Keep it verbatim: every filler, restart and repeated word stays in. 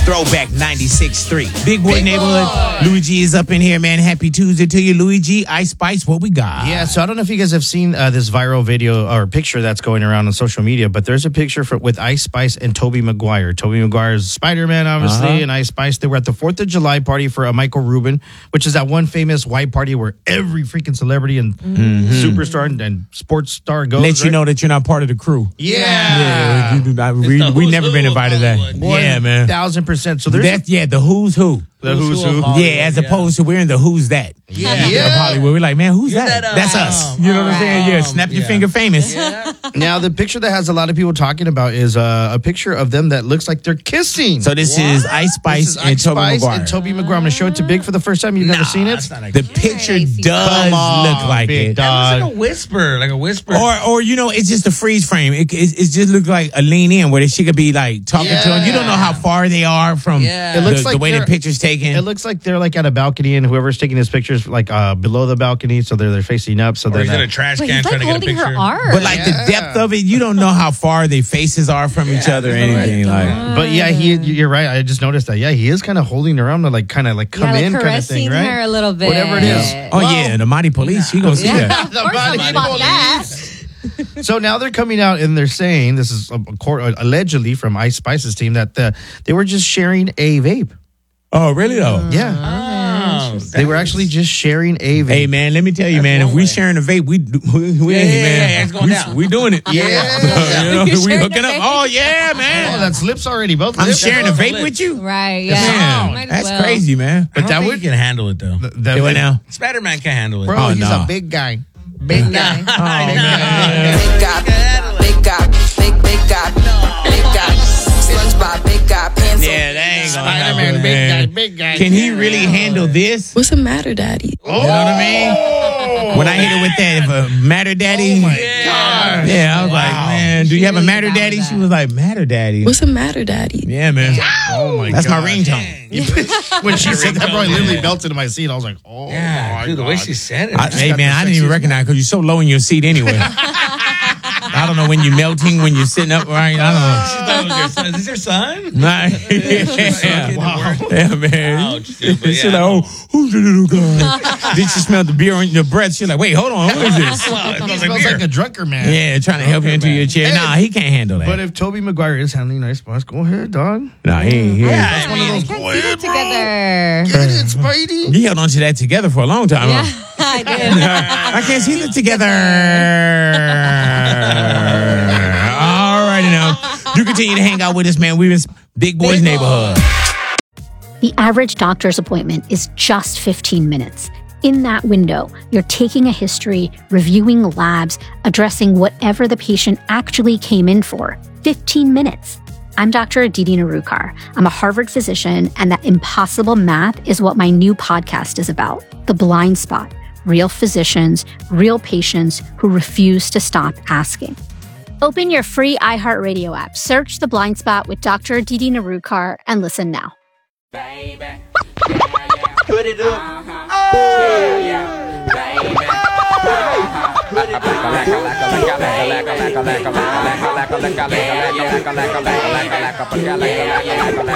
Throwback ninety-six point three. Big Boy Big Neighborhood. Boy. Luigi is up in here, man. Happy Tuesday to you, Luigi. Ice Spice, what we got? Yeah, so I don't know if you guys have seen uh, this viral video or picture that's going around on social media, but there's a picture for, with Ice Spice and Tobey Maguire. Tobey Maguire is Spider-Man, obviously, uh-huh. and Ice Spice. They were at the fourth of July party for a Michael Rubin, which is that one famous white party where every freaking celebrity and mm-hmm. superstar and, and sports star goes. Let you right? know that you're not part of the crew. Yeah. yeah you do not, we we never been invited to that. One yeah, man. Thousand percent. So there's That's, yeah, the who's who. The who's who. Yeah, as opposed to we're in the who's that. Yeah. yeah. Of Hollywood. We're like, man, who's that? that um, That's us. You know what I'm saying? Yeah, snap your yeah. finger famous. Yeah. Now, the picture that has a lot of people talking about is uh, a picture of them that looks like they're kissing. So this what? is Ice Spice this is and Ice Tobey Spice Maguire. and Tobey Maguire. I'm going to show it to Big for the first time. You've nah, never seen it? The picture does on, look like Big it. Dog. It looks like a whisper, like a whisper. Or, or you know, it's just a freeze frame. It, it, it just looks like a lean in where she could be like talking yeah. to them. You don't know how far they are from yeah. it looks the, like the way the picture's taken. It looks like they're like at a balcony, and whoever's taking this picture is like uh, below the balcony, so they're they're facing up. So or they're he's not, in a trash Wait, can he's trying like to get a holding her picture. arm. But like yeah. the depth of it, you don't know how far their faces are from each other or anything. Like, but yeah, he you're right. I just noticed that. Yeah, he is kind of holding her arm to like kind of like come yeah, like in kind of thing, right? her a little bit. Whatever it is. oh Wow. yeah, the Mighty Police. You gonna see Yeah. that? Of course Mighty I'll spot Police. that. So now they're coming out and they're saying this is a court, allegedly from Ice Spice's team that the, they were just sharing a vape. Oh really though? Yeah. Oh, They were actually just sharing a vape. Hey man, let me tell you, That's man. If one we way. sharing a vape, we do- we, we Yeah, in here, yeah, man. yeah, it's going we, down. we doing it. Yeah. You know, You're we sharing hooking a up. vape? Oh yeah, man. Oh, that's lips already. Both I'm lips. sharing a both vape lips. with you. Right, yeah. Man, Might as that's well. crazy, man. But But that that way would you can handle it though. that Do it would- now. Spider-Man can handle it. Bro, Oh, he's no. a big guy. Big guy. guy. Big guy, big guy, big big guy, big guy. SpongeBob, big guy, pencil. Yeah, that ain't gonna Spider-Man, happen, big man. guy, big guy. Can he really handle this? What's the matter, Daddy? You know what I mean? When I hit her with that, if a Matter Daddy. Oh my God. Yeah, I was like, Wow. man, do you have a really Matter got Daddy? that. She was like, Matter Daddy. What's the matter, Daddy? Yeah, man. Oh my That's God. my ringtone. When she said that, bro, I literally belted in my seat. I was like, oh Yeah, my dude, the way God. she said it. I, hey, got man, the I didn't even sexiest- recognize because you're so low in your seat anyway. I don't know when you're melting, when you're sitting up, right? I She thought it was your son. Is this your son? don't know. Nah. yeah. Wow. Yeah, man. Ouch, dude, but She's yeah. like, oh, who's the little guy? Then she smelled the beer on your breath. She's like, wait, hold on, who is this? Wow, it He smells smells like like beer. a drunker man. Yeah, trying to help you into your chair. Nah, he can't handle that. But if Tobey Maguire is handling Ice Spice, go ahead, dog. nah, he, he, Yeah, That's one of I mean, those. Can't Go see ahead, it bro. together. Get it, Spidey. he held on to that together for a long time. Yeah, Huh? I did. I can't see them together. All righty now. You continue to hang out with us, man. We're in Big Boy's neighborhood. The average doctor's appointment is just fifteen minutes. In that window, you're taking a history, reviewing labs, addressing whatever the patient actually came in for. fifteen minutes. I'm Doctor Aditi Narukar. I'm a Harvard physician, and that impossible math is what my new podcast is about. The Blind Spot. Real physicians, real patients who refuse to stop asking. Open your free iHeartRadio app, search The Blind Spot with Doctor Aditi Narukar, and listen now. Put it up. Oh, yeah. Baby. Put it up.